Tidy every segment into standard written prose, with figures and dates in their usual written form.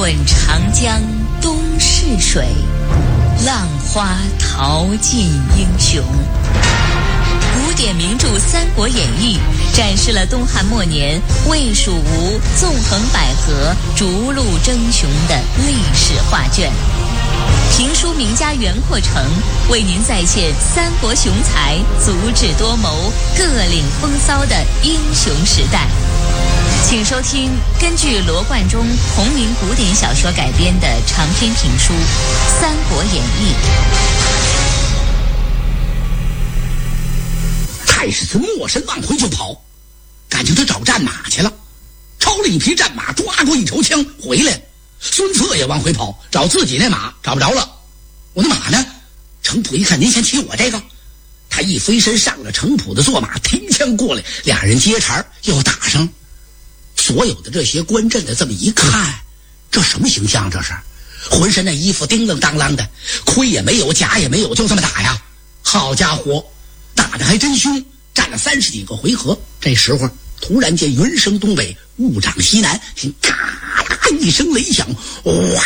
滚长江东逝水，浪花淘尽英雄。古典名著《三国演义》展示了东汉末年魏蜀吴纵横捭阖、逐鹿争雄的历史画卷。评书名家袁阔成为您再现三国雄才足智多谋、各领风骚的英雄时代。请收听根据罗贯中同名古典小说改编的长篇评书《三国演义》。 太史慈没身往回就跑，感情他找战马去了，抄了一匹战马，抓过一抽枪回来了。孙策也往回跑，找自己那马，找不着了。我的马呢？程普一看，您先骑我这个。他一飞身上了程普的坐马，提枪过来，俩人接茬又打上。所有的这些观阵的这么一看，这什么形象？这是浑身那衣服叮当当啷的，盔也没有，甲也没有，就这么打呀！好家伙，打得还真凶，战了30几个回合。这时候突然间云生东北，雾长西南，听嘎啦一声雷响，哇，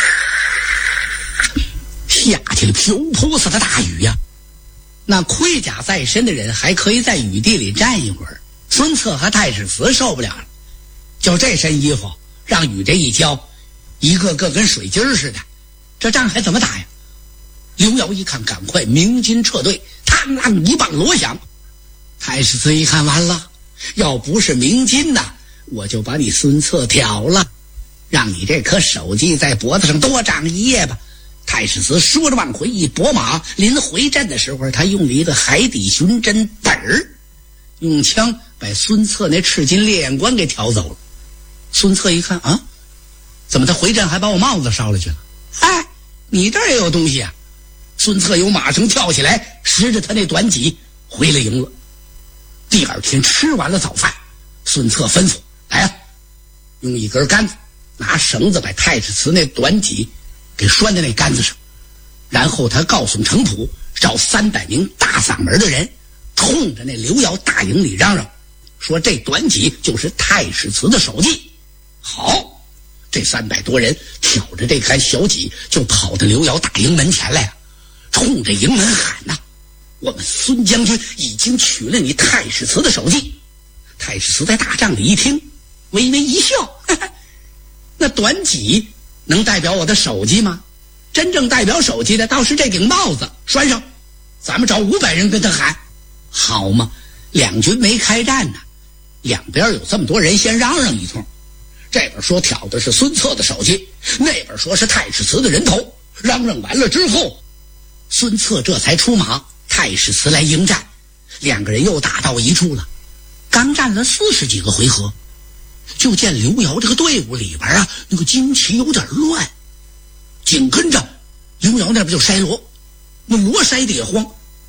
下起了瓢泼似的大雨呀！那盔甲在身的人还可以在雨地里站一会儿，孙策和太史慈受不了了，就这身衣服让雨这一浇，一个个跟水晶似的，这仗还怎么打呀？刘繇一看，赶快鸣金撤退，嘡啷一棒锣响。太史慈一看，完了，要不是鸣金呐，我就把你孙策挑了，让你这颗手机在脖子上多长一夜吧。太史慈说着往回一拨马，临回阵的时候，他用了一个海底寻针本儿，用枪把孙策那赤金烈焰冠给挑走了。孙策一看啊，怎么他回阵还把我帽子烧了去了？哎，你这儿也有东西啊！孙策由马绳跳起来，拾着他那短戟回了营了。第二天吃完了早饭，孙策吩咐来啊，用一根杆子拿绳子把太史慈那短戟给拴在那杆子上，然后他告诉程普，找300名大嗓门的人，冲着那刘繇大营里嚷嚷，说这短戟就是太史慈的手技。好，这300多人挑着这杆小戟就跑到刘繇大营门前来了，冲着营门喊呐，我们孙将军已经取了你太史慈的手技。太史慈在大帐里一听，微微一笑，哈哈，那短戟能代表我的手技吗？真正代表手技的倒是这顶帽子，拴上，咱们找500人跟他喊，好嘛？两军没开战呢，两边有这么多人，先嚷嚷一通。这边说挑的是孙策的手技，那边说是太史慈的人头。嚷嚷完了之后，孙策这才出马，太史慈来迎战，两个人又打到一处了。刚战了40几个回合，就见刘繇这个队伍里边啊，那个旌旗有点乱，紧跟着刘繇那边就筛锣，那锣筛的也慌，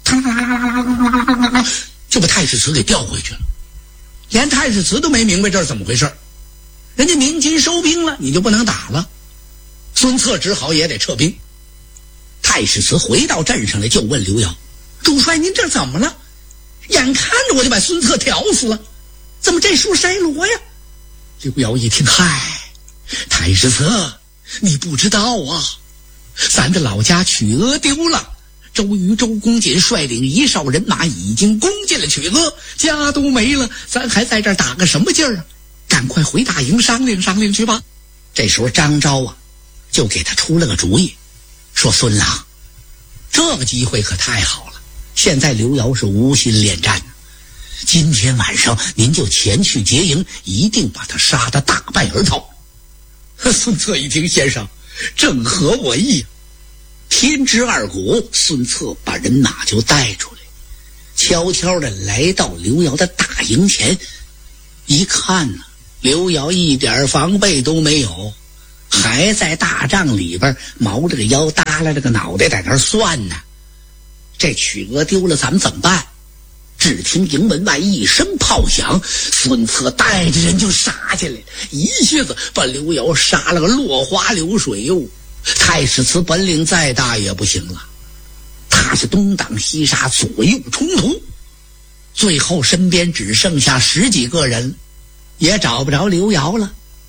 就把太史慈给调回去了。连太史慈都没明白这是怎么回事，人家鸣金收兵了，你就不能打了，孙策只好也得撤兵。太史慈回到阵上来就问刘繇，主帅您这怎么了？眼看着我就把孙策挑死了，怎么这时候筛锣呀？刘繇一听，嗨，太史慈，你不知道啊，咱的老家曲阿丢了，周瑜周公瑾率领1哨人马已经攻进了曲阿，家都没了，咱还在这儿打个什么劲儿啊？赶快回大营商量商量去吧。这时候张昭啊就给他出了个主意，说孙郎，这个机会可太好了，现在刘繇是无心恋战，今天晚上您就前去劫营，一定把他杀得大败而逃。孙策一听，先生正合我意。天之二鼓，孙策把人马就带出来，悄悄地来到刘繇的大营前，一看呢，刘繇一点防备都没有，还在大帐里边毛着个腰，耷拉着个脑袋在那儿算呢。这曲阿丢了，咱们怎么办？只听营门外一声炮响，孙策带着人就杀进来，一下子把刘繇杀了个落花流水哟。太史慈本领再大也不行了，他是东挡西杀，左右冲突，最后身边只剩下10几个人，也找不着刘繇了。太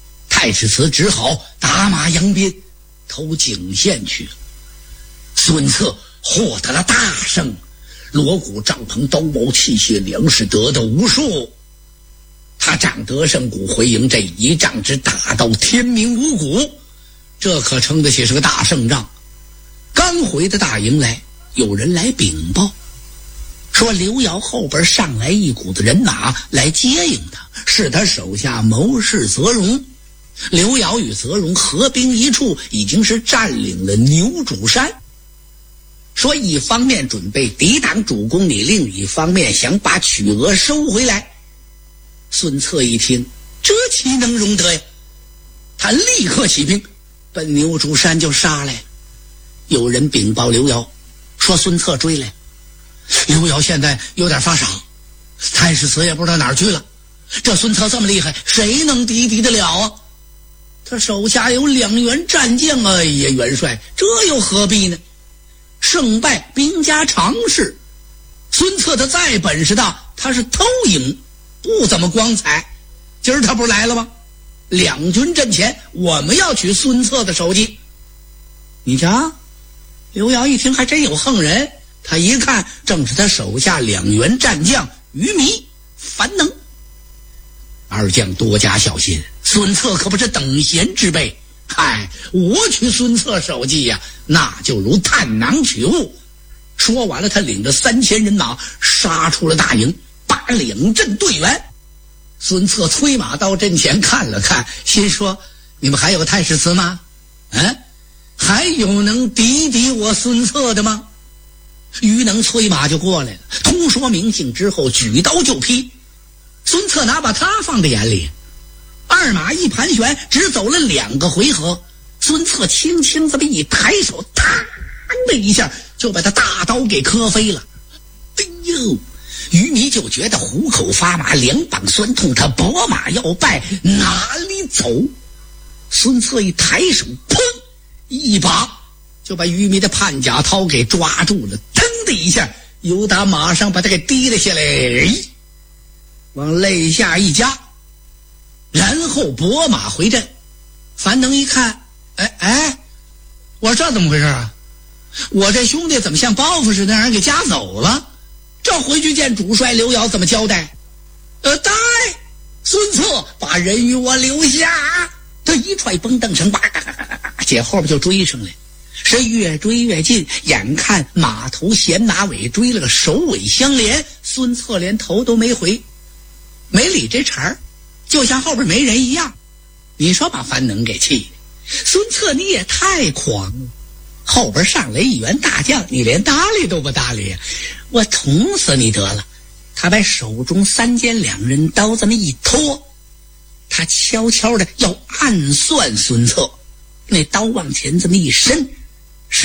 太史慈只好打马扬鞭投景县去了。孙策获得了大胜，锣鼓帐篷刀矛器械粮食得到无数。他仗得胜鼓回营，这一仗之打到天明五谷，这可称得起是个大胜仗。刚回到大营来，有人来禀报说刘繇后边上来一股子人马来接应他，是他手下谋士泽荣。刘繇与泽荣合兵一处，已经是占领了牛渚山。说一方面准备抵挡主公，你另一方面想把曲阿收回来。孙策一听，这岂能容得呀？他立刻起兵奔牛渚山就杀来。有人禀报刘繇说孙策追来。刘繇现在有点发傻，太史慈也不知道哪儿去了。这孙策这么厉害，谁能敌得了啊？他手下有2员战将，哎呀，元帅，这又何必呢？胜败兵家常事。孙策他再本事大，他是偷营，不怎么光彩。今儿他不是来了吗？2军阵前，我们要取孙策的首级。你瞧，刘繇一听还真有横人，他一看正是他手下2员战将于弥、樊能。二将多加小心，孙策可不是等闲之辈。嗨，我取孙策首级呀，那就如探囊取物。说完了，他领着3000人马杀出了大营，把2阵对圆。孙策催马到阵前看了看，心说：你们还有太史慈吗？还有能敌我孙策的吗？于能催马就过来了，通说明姓之后，举刀就劈。孙策哪把他放在眼里？二马一盘旋，只走了2个回合，孙策轻轻这么一抬手，嘡的一下就把他大刀给磕飞了。哎呦！于弥就觉得虎口发麻，两膀酸痛，他拨马要败，哪里走？孙策一抬手，砰！一把就把于弥的判甲掏给抓住了，腾的一下由打马上把他给提了下来，往肋下一夹，然后拨马回阵。樊能一看，我说这怎么回事啊？我这兄弟怎么像包袱似的让人给夹走了？这回去见主帅刘繇怎么交代？孙策把人与我留下。他一踹绷凳绳，姐后边就追上来，是越追越近，眼看马头衔马尾，追了个首尾相连，孙策连头都没回，没理这茬儿，就像后边没人一样。你说把樊能给气的，孙策你也太狂了，后边上来1员大将，你连搭理都不搭理呀！我捅死你得了！他把手中3尖2刃刀这么一拖，他悄悄的要暗算孙策，那刀往前这么一伸，